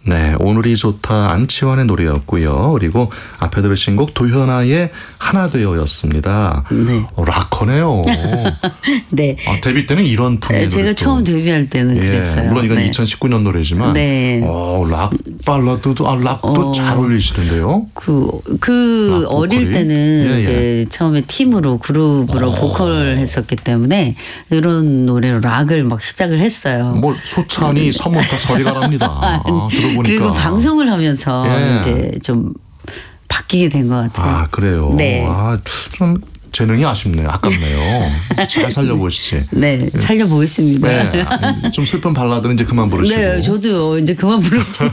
네, 오늘이 좋다 안치환의 노래였고요. 그리고 앞에 들으신 곡 도현아의 하나 되어였습니다. 네. 락커네요. 네. 데뷔 때는 이런 분위기로 제가 처음 데뷔할 때는 그랬어요. 물론 이건 네. 2019년 노래지만 네. 락 발라드도 락도 잘 어울리시던데요. 그 어릴 때는 이제 처음에 팀으로 그룹으로 보컬을 했었기 때문에 이런 노래로 락을 막 시작을 했어요. 뭐 소찬이 서문타 저리 가랍니다. 들어보니까. 그리고 방송을 하면서 이제 좀 바뀌게 된 것 같아요. 그래요. 네. 좀 재능이 아쉽네요. 아깝네요. 잘 살려보시지. 네, 살려보겠습니다. 네, 좀 슬픈 발라드는 이제 그만 부르시고. 네, 저도 이제 그만 부르시고요.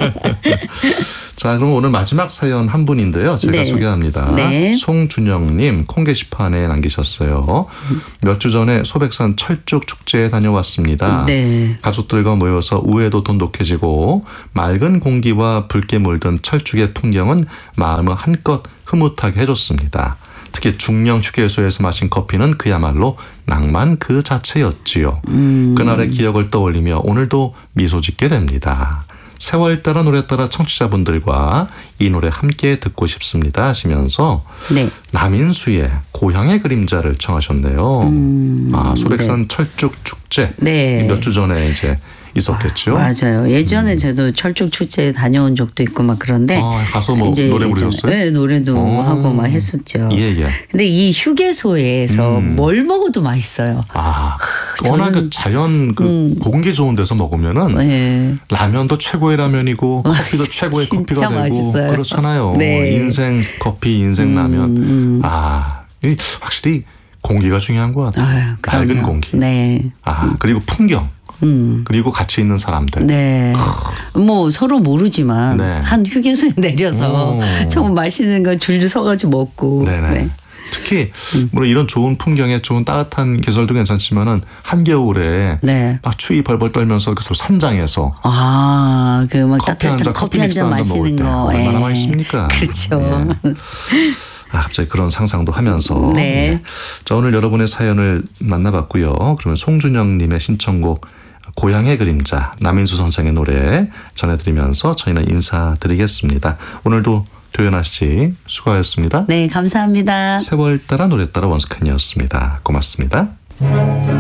자, 그럼 오늘 마지막 사연 한 분인데요. 제가 소개합니다. 네. 송준영님 콩 게시판에 남기셨어요. 몇 주 전에 소백산 철쭉 축제에 다녀왔습니다. 네. 가족들과 모여서 우애도 돈독해지고 맑은 공기와 붉게 물든 철쭉의 풍경은 마음을 한껏 흐뭇하게 해줬습니다. 특히 중령 휴게소에서 마신 커피는 그야말로 낭만 그 자체였지요. 그날의 기억을 떠올리며 오늘도 미소 짓게 됩니다. 세월 따라 노래 따라 청취자분들과 이 노래 함께 듣고 싶습니다 하시면서 네. 남인수의 고향의 그림자를 청하셨네요. 소백산 철쭉 축제 네. 몇 주 전에 이제 있었겠죠. 맞아요. 예전에 저도 철쭉 축제에 다녀온 적도 있고 막 그런데 가서 뭐 노래 부르셨어요? 네, 노래도 하고 막 했었죠. 예. 근데 이 휴게소에서 뭘 먹어도 맛있어요. 워낙 그 자연 그 공기 좋은 데서 먹으면은 라면도 최고의 라면이고 커피도 최고의 커피가 되고 맛있어요. 그렇잖아요. 네. 인생 커피, 인생 라면. 확실히 공기가 중요한 것 같아요. 맑은 공기. 네. 그리고 풍경. 그리고 같이 있는 사람들. 네. 뭐 서로 모르지만 네. 한 휴게소에 내려서 정말 맛있는 거 줄을 서가지고 먹고. 네네. 네. 특히 물론 이런 좋은 풍경에 좋은 따뜻한 계절도 괜찮지만은 한겨울에 막 추위 벌벌 떨면서 그 산장에서 그 막 커피 한 잔, 커피 믹스 한 잔 먹을 때 얼마나 맛있습니까? 그렇죠. 갑자기 그런 상상도 하면서. 자, 오늘 여러분의 사연을 만나봤고요. 그러면 송준영님의 신청곡 고향의 그림자 남인수 선생의 노래 전해드리면서 저희는 인사드리겠습니다. 오늘도 도연아 씨 수고하셨습니다. 네, 감사합니다. 세월 따라 노래 따라 원스캔이었습니다. 고맙습니다.